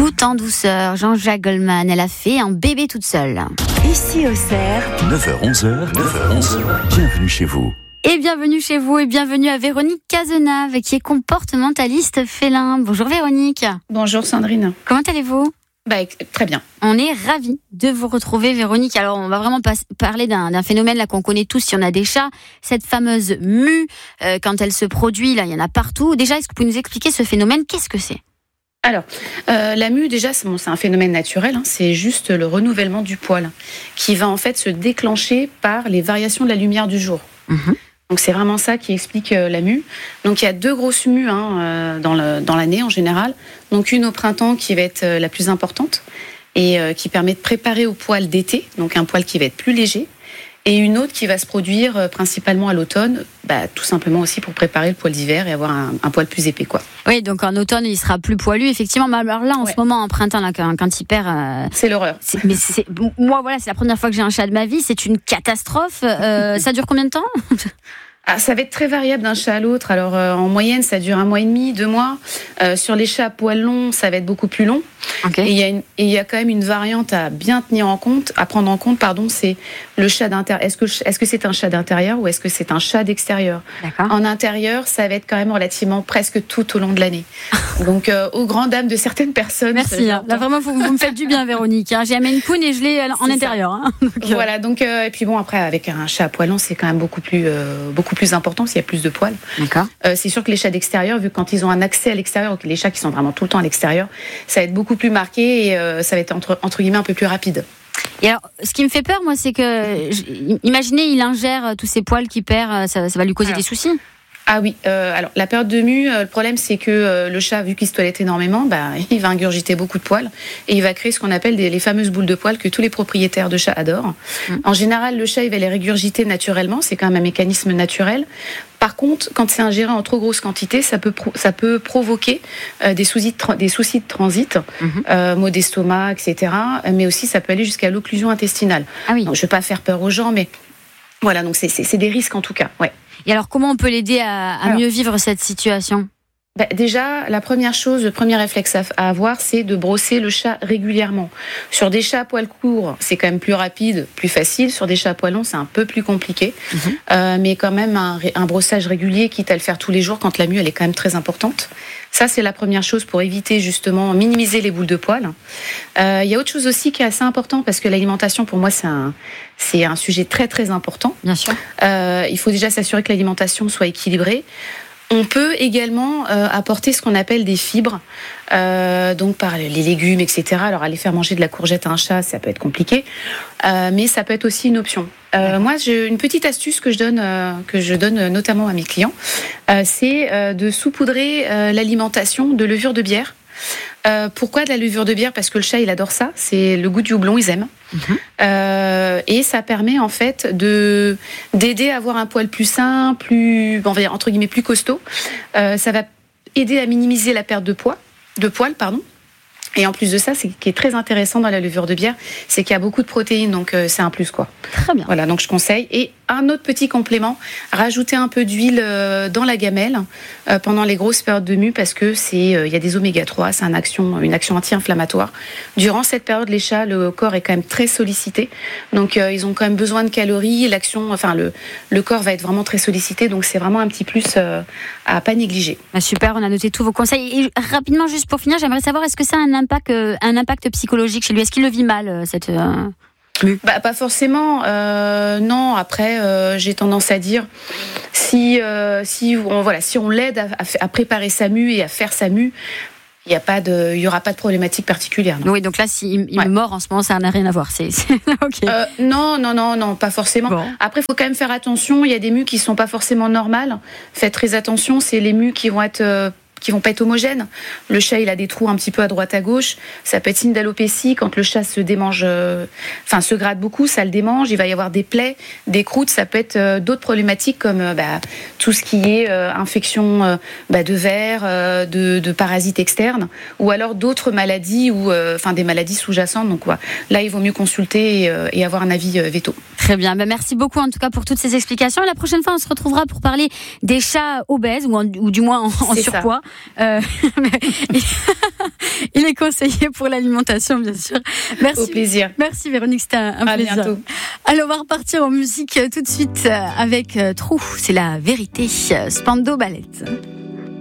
Tout en douceur, Jean-Jacques Goldman, elle a fait un bébé toute seule. Ici Auxerre, 9h-11h, bienvenue chez vous. Et bienvenue chez vous et bienvenue à Véronique Cazenave qui est comportementaliste félin. Bonjour Véronique. Bonjour Sandrine. Comment allez-vous ? Très bien. On est ravis de vous retrouver Véronique. Alors on va vraiment parler d'un phénomène là qu'on connaît tous si on a des chats. Cette fameuse mue, quand elle se produit, là il y en a partout. Déjà, est-ce que vous pouvez nous expliquer ce phénomène ? Qu'est-ce que c'est ? Alors, la mue, déjà, c'est un phénomène naturel. C'est juste le renouvellement du poil qui va en fait se déclencher par les variations de la lumière du jour. Donc, c'est vraiment ça qui explique la mue. Donc, il y a deux grosses mues dans l'année en général. Donc, une au printemps qui va être la plus importante et qui permet de préparer au poil d'été. Donc, un poil qui va être plus léger. Et une autre qui va se produire principalement à l'automne, tout simplement aussi pour préparer le poil d'hiver et avoir un poil plus épais, quoi. Oui, donc en automne, il sera plus poilu, effectivement. Mais alors là, en ce moment, en printemps, là, quand il perd... C'est l'horreur. Moi, voilà, c'est la première fois que j'ai un chat de ma vie. C'est une catastrophe. Ça dure combien de temps ? Ça va être très variable d'un chat à l'autre. Alors, en moyenne, ça dure 1 mois et demi, 2 mois. Sur les chats à poils longs, ça va être beaucoup plus long. Okay. Et il y a quand même une variante à bien prendre en compte, c'est le chat d'intérieur. Est-ce que c'est un chat d'intérieur ou est-ce que c'est un chat d'extérieur ? D'accord. En intérieur, ça va être quand même relativement presque tout au long de l'année. Donc, aux grandes dames de certaines personnes. Merci. Là, vraiment, vous me faites du bien, Véronique. J'ai amené une poune et je l'ai en intérieur. Voilà. Donc, et puis bon, après, avec un chat à poils longs, c'est quand même beaucoup plus important s'il y a plus de poils. D'accord. C'est sûr que les chats d'extérieur, vu que quand ils ont un accès à l'extérieur, ou que les chats qui sont vraiment tout le temps à l'extérieur, ça va être beaucoup plus marqué et ça va être entre guillemets un peu plus rapide. Et alors, ce qui me fait peur, moi, c'est que, imaginez, il ingère tous ces poils qu'il perd, ça va lui causer des soucis. Ah oui, alors la période de mue, le problème c'est que le chat, vu qu'il se toilette énormément, il va ingurgiter beaucoup de poils et il va créer ce qu'on appelle les fameuses boules de poils que tous les propriétaires de chats adorent. En général, le chat il va les régurgiter naturellement, c'est quand même un mécanisme naturel. Par contre, quand c'est ingéré en trop grosse quantité, ça peut provoquer des soucis de transit, maux d'estomac, etc. Mais aussi, ça peut aller jusqu'à l'occlusion intestinale. Ah oui. Donc, je ne vais pas faire peur aux gens, mais voilà, donc c'est des risques en tout cas. Ouais. Et alors, comment on peut l'aider à mieux vivre cette situation ? Déjà, le premier réflexe à avoir, c'est de brosser le chat régulièrement. Sur des chats à poils courts, c'est quand même plus rapide, plus facile. Sur des chats à poils longs, c'est un peu plus compliqué. Mais quand même, un brossage régulier, quitte à le faire tous les jours quand la mue, elle est quand même très importante. Ça, c'est la première chose pour éviter justement, minimiser les boules de poils. Il y a autre chose aussi qui est assez important parce que l'alimentation, pour moi, c'est un sujet très, très important. Bien sûr. Il faut déjà s'assurer que l'alimentation soit équilibrée. On peut également apporter ce qu'on appelle des fibres, donc par les légumes, etc. Alors, aller faire manger de la courgette à un chat, ça peut être compliqué, mais ça peut être aussi une option. Moi, j'ai une petite astuce que je donne notamment à mes clients, c'est de saupoudrer l'alimentation de levure de bière. Pourquoi de la levure de bière ? Parce que le chat, il adore ça. C'est le goût du houblon, ils aiment. Et ça permet en fait d'aider à avoir un poil plus sain, entre guillemets plus costaud. Ça va aider à minimiser la perte de poil. Et en plus de ça, ce qui est très intéressant dans la levure de bière, c'est qu'il y a beaucoup de protéines, donc c'est un plus, quoi. Très bien. Voilà, donc je conseille. Et un autre petit complément, rajouter un peu d'huile dans la gamelle pendant les grosses périodes de mue, parce que il y a des oméga 3, c'est une action anti-inflammatoire. Durant cette période, les chats, le corps est quand même très sollicité, donc ils ont quand même besoin de calories. Le corps va être vraiment très sollicité, donc c'est vraiment un petit plus à pas négliger. Super, on a noté tous vos conseils. Et rapidement, juste pour finir, j'aimerais savoir, est-ce que ça a un impact psychologique chez lui ? Est-ce qu'il le vit mal, cette mue ? Pas forcément. Non. Après, j'ai tendance à dire si on l'aide à préparer sa mue et à faire sa mue, il y aura pas de problématique particulière. Non. Oui, donc là, s'il me mord en ce moment, ça n'a rien à voir. C'est... Okay. Non, pas forcément. Bon. Après, il faut quand même faire attention. Il y a des mues qui sont pas forcément normales. Faites très attention. C'est les mues qui vont pas être homogènes. Le chat, il a des trous un petit peu à droite à gauche. Ça peut être signe d'alopécie quand le chat se démange, se gratte beaucoup, ça le démange. Il va y avoir des plaies, des croûtes. Ça peut être d'autres problématiques comme tout ce qui est infection de vers, de parasites externes, ou alors d'autres maladies ou des maladies sous-jacentes. Donc là, il vaut mieux consulter et avoir un avis véto. Très bien. Merci beaucoup en tout cas pour toutes ces explications. La prochaine fois, on se retrouvera pour parler des chats obèses ou du moins en surpoids. Il les conseiller pour l'alimentation, bien sûr. Merci. Au plaisir. Merci Véronique, c'était un À plaisir. bientôt. Allez, on va repartir en musique tout de suite avec Trou, c'est la vérité, Spandau Ballet.